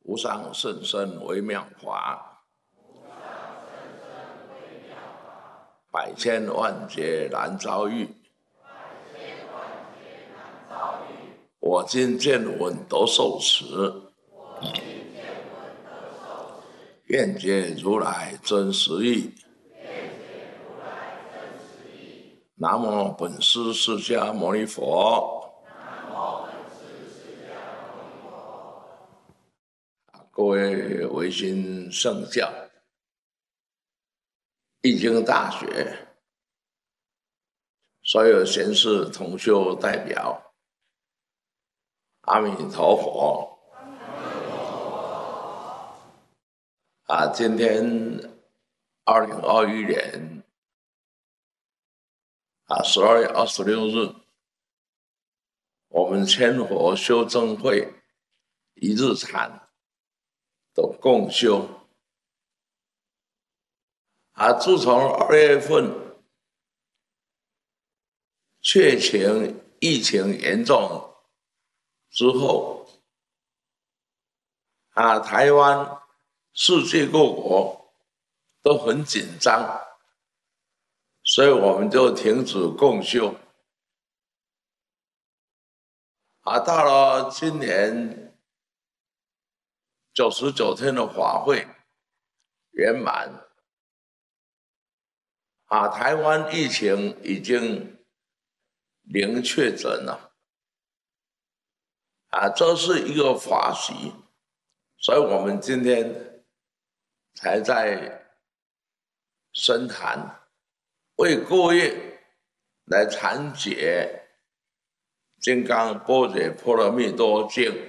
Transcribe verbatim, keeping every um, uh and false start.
无上甚深微妙法，百千万劫难遭遇。我今见闻得受持，愿解如来真实义。南无本师释迦牟尼佛。各位维新圣教、易经大学所有贤士同修代表，阿弥陀佛！啊，今天二零二一年啊十二月二十六日，我们千佛修正会一日禅的共修。啊，自从二月份确情疫情严重之后，啊，台湾、世界各国都很紧张，所以我们就停止共修。啊，到了今年九十九天的法会圆满，啊，台湾疫情已经零确诊了，啊，这是一个法喜，所以我们今天才在深坛为各位来阐解《金刚般若波罗蜜多经》。